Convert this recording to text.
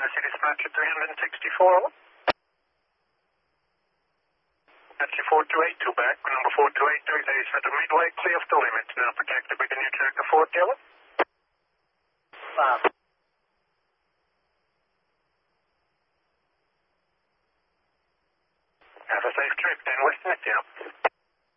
Tennessee dispatcher 364. That's your 4282 back. Number 4282 is a set of midway clear of the limits. Now protected with the new tracker 4 Kilo. Have a safe trip, 10 West Nitya.